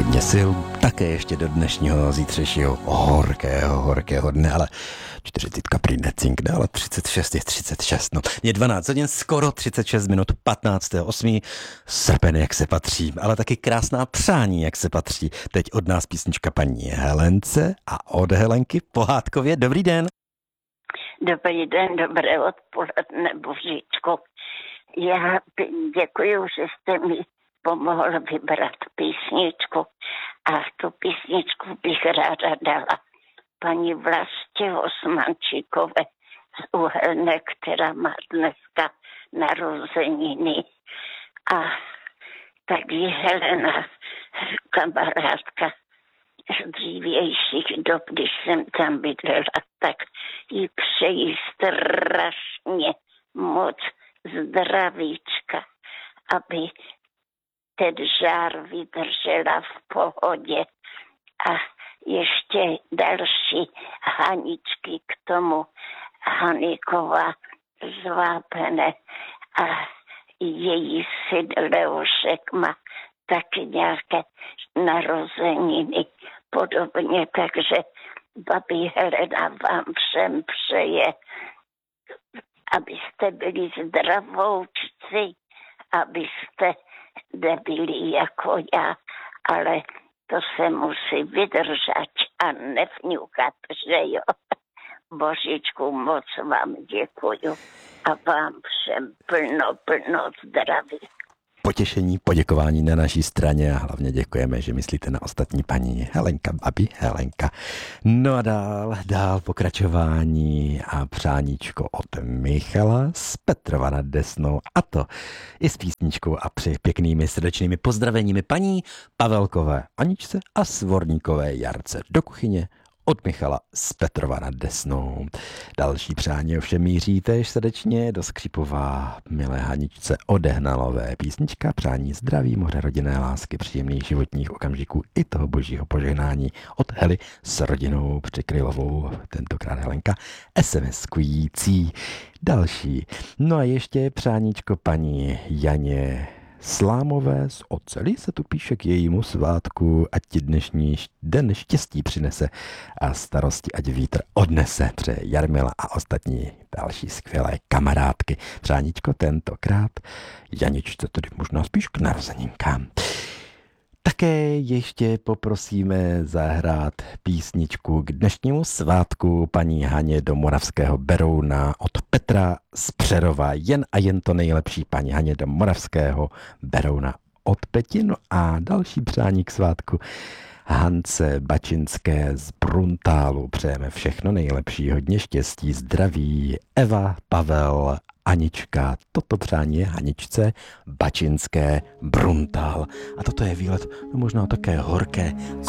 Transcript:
hodně sil, také ještě do dnešního zítřejšího horkého dne, ale 40 prý necinkne, ale 36 je 36, no. Je 12 hodin, skoro 36 minut, 15.8. srpen, jak se patří, ale taky krásná přání, jak se patří. Teď od nás písnička paní Helence a od Helenky Pohádkově. Dobrý den. Dobrý den, dobré odpoledne, Božíčko. Já děkuji, že jste mi pomohl vybrat písničku a tu písničku bych ráda dala paní Vlastě Osmančíkové z Uhelné, která má dneska narozeniny. A taky Helena, kamarádka z dřívějších dob, když jsem tam bydlela, tak jí přeji strašně moc zdravíčka, aby ten žár vydržela v pohodě. A ještě další Haničky k tomu, Haníková z Vápene a její syn Leošek má taky nějaké narozeniny podobně, takže babi Helena vám všem přeje, abyste byli zdravoučci, abyste nebyli jako já, ale to se musí vydržet a nevňukat, že jo. Božičku, moc vám děkuju a vám všem plno zdraví. Potěšení, poděkování na naší straně a hlavně děkujeme, že myslíte na ostatní paní Helenka, babi Helenka. No a dál pokračování a přáníčko od Michala z Petrova nad Desnou, a to i s písničkou a pěknými srdečnými pozdraveními paní Pavelkové Aničce a Svorníkové Jarce do kuchyně od Michala z Petrova nad Desnou. Další přání ovšem míří též srdečně do Skřipova milé Haničce Odehnalové. Písnička přání zdraví, moře rodinné lásky, příjemných životních okamžiků i toho božího požehnání od Hely s rodinou Přikrylovou, tentokrát Helenka, SMS-kující. Další. No a ještě přáníčko paní Janě Slámové z Oceli se tu píše k jejímu svátku, ať ti dnešní den štěstí přinese a starosti ať vítr odnese, přeje Jarmila a ostatní další skvělé kamarádky. Přáníčko tentokrát Janičce, tedy možná spíš k narozeninkám. Také ještě poprosíme zahrát písničku k dnešnímu svátku paní Haně do Moravského Berouna od Petra z Přerova. Jen a jen to nejlepší paní Haně do Moravského Berouna od Petinu a další přání k svátku Hance Bačinské z Bruntálu. Přejeme všechno nejlepší, hodně štěstí, zdraví. Eva, Pavel, Anička, toto přání je Haničce Bačinské Bruntál. A toto je výlet, no možná také horké,